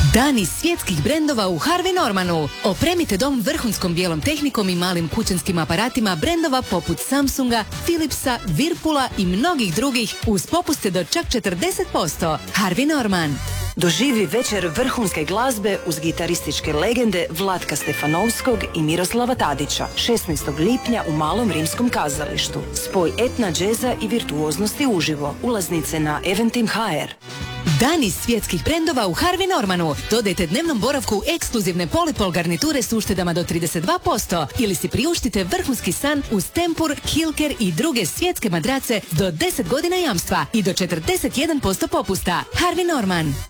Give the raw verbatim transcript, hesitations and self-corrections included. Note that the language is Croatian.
Dani svjetskih brendova u Harvey Normanu. Opremite dom vrhunskom bijelom tehnikom i malim kućanskim aparatima brendova poput Samsunga, Philipsa, Whirlpoola i mnogih drugih uz popuste do čak četrdeset posto. Harvey Norman. Doživi večer vrhunske glazbe uz gitarističke legende Vlatka Stefanovskog i Miroslava Tadića šesnaestog lipnja u Malom rimskom kazalištu. Spoj etna, džeza i virtuoznosti uživo. Ulaznice na Eventim punkt h r. Dani svjetskih brendova u Harvey Normanu. Dodajte dnevnom boravku ekskluzivne polipol garniture s uštedama do trideset dva posto ili si priuštite vrhunski san uz Tempur, Hilker i druge svjetske madrace do deset godina jamstva i do četrdeset jedan posto popusta. Harvey Norman.